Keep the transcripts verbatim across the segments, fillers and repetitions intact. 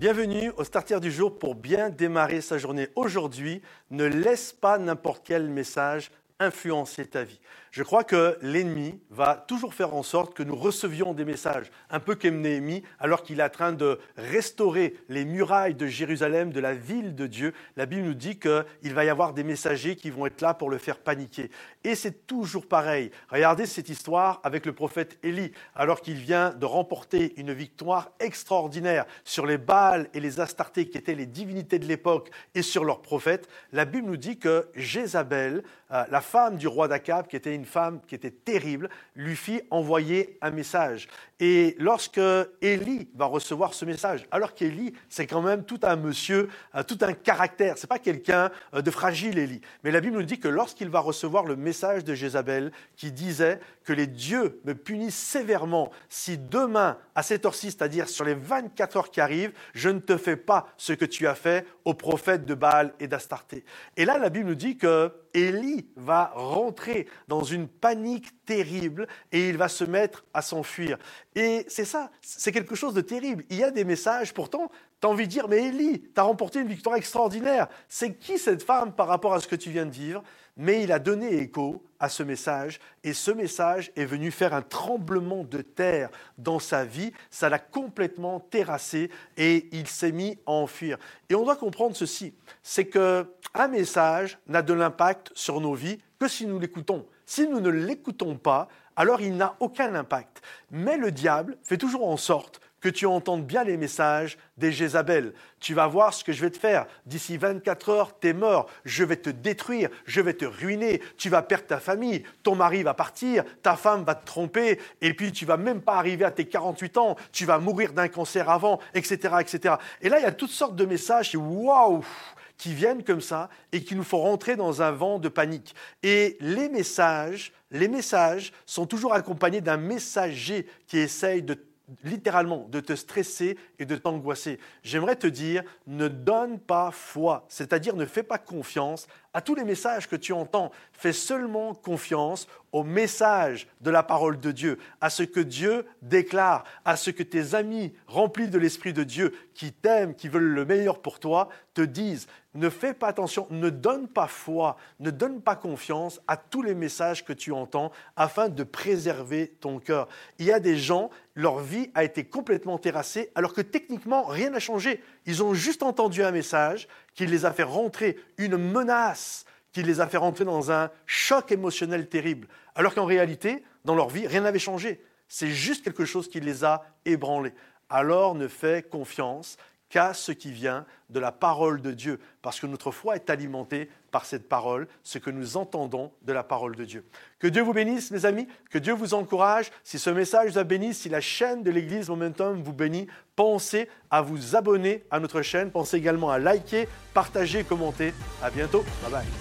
Bienvenue au Starter du jour pour bien démarrer sa journée. Aujourd'hui, ne laisse pas n'importe quel message influencer ta vie. Je crois que l'ennemi va toujours faire en sorte que nous recevions des messages, un peu comme Néhémie, alors qu'il est en train de restaurer les murailles de Jérusalem, de la ville de Dieu. La Bible nous dit qu'il va y avoir des messagers qui vont être là pour le faire paniquer. Et c'est toujours pareil. Regardez cette histoire avec le prophète Élie, alors qu'il vient de remporter une victoire extraordinaire sur les Baals et les Astartés, qui étaient les divinités de l'époque, et sur leurs prophètes. La Bible nous dit que Jézabel, euh, la femme du roi d'Akab, qui était une femme qui était terrible, lui fit envoyer un message. Et lorsque Élie va recevoir ce message, alors qu'Élie, c'est quand même tout un monsieur, tout un caractère, c'est pas quelqu'un de fragile, Élie. Mais la Bible nous dit que lorsqu'il va recevoir le message de Jézabel, qui disait que les dieux me punissent sévèrement si demain, à cette heure-ci, c'est-à-dire sur les vingt-quatre heures qui arrivent, je ne te fais pas ce que tu as fait aux prophètes de Baal et d'Astarté. Et là, la Bible nous dit que Élie va rentrer dans une panique terrible et il va se mettre à s'enfuir. Et c'est ça, c'est quelque chose de terrible. Il y a des messages, pourtant, tu as envie de dire, mais Élie, tu as remporté une victoire extraordinaire. C'est qui cette femme par rapport à ce que tu viens de vivre? Mais il a donné écho à ce message et ce message est venu faire un tremblement de terre dans sa vie. Ça l'a complètement terrassé et il s'est mis à enfuir. Et on doit comprendre ceci, c'est qu'un message n'a de l'impact sur nos vies que si nous l'écoutons. Si nous ne l'écoutons pas, alors il n'a aucun impact. Mais le diable fait toujours en sorte que tu entendes bien les messages des Jézabel. Tu vas voir ce que je vais te faire. D'ici vingt-quatre heures, tu es mort. Je vais te détruire. Je vais te ruiner. Tu vas perdre ta famille. Ton mari va partir. Ta femme va te tromper. Et puis, tu ne vas même pas arriver à tes quarante-huit ans. Tu vas mourir d'un cancer avant, et cetera, et cetera. Et là, il y a toutes sortes de messages qui, waouh, qui viennent comme ça et qui nous font rentrer dans un vent de panique. Et les messages, les messages sont toujours accompagnés d'un messager qui essaye de littéralement, de te stresser et de t'angoisser. J'aimerais te dire, ne donne pas foi, c'est-à-dire ne fais pas confiance à tous les messages que tu entends. Fais seulement confiance au message de la parole de Dieu, à ce que Dieu déclare, à ce que tes amis remplis de l'Esprit de Dieu, qui t'aiment, qui veulent le meilleur pour toi, te disent. Ne fais pas attention, ne donne pas foi, ne donne pas confiance à tous les messages que tu entends afin de préserver ton cœur. Il y a des gens, leur vie a été complètement terrassée alors que techniquement, rien n'a changé. Ils ont juste entendu un message qui les a fait rentrer, une menace qui les a fait rentrer dans un choc émotionnel terrible. Alors qu'en réalité, dans leur vie, rien n'avait changé. C'est juste quelque chose qui les a ébranlés. Alors ne fais confiance qu'à ce qui vient de la parole de Dieu, parce que notre foi est alimentée par cette parole, ce que nous entendons de la parole de Dieu. Que Dieu vous bénisse, mes amis, que Dieu vous encourage. Si ce message vous a béni, si la chaîne de l'Église Momentum vous bénit, pensez à vous abonner à notre chaîne, pensez également à liker, partager, commenter. À bientôt, bye bye.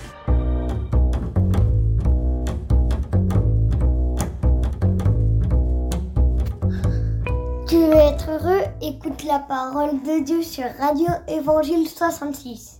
Tu veux être heureux? Écoute la parole de Dieu sur Radio Évangile soixante-six.